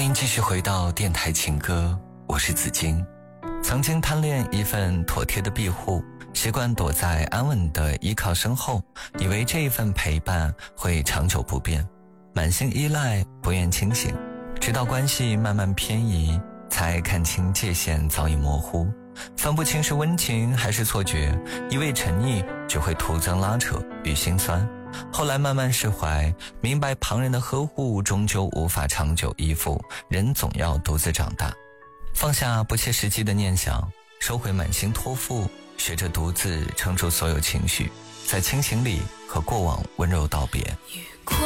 欢迎继续回到电台情歌，我是子金。曾经贪恋一份妥帖的庇护，习惯躲在安稳的依靠身后，以为这一份陪伴会长久不变，满心依赖，不愿清醒，直到关系慢慢偏移，才看清界限早已模糊，分不清是温情还是错觉，一味沉溺只会徒增拉扯与心酸。后来慢慢释怀，明白旁人的呵护终究无法长久依附，人总要独自长大，放下不切实际的念想，收回满心托付，学着独自撑住所有情绪，在清醒里和过往温柔道别。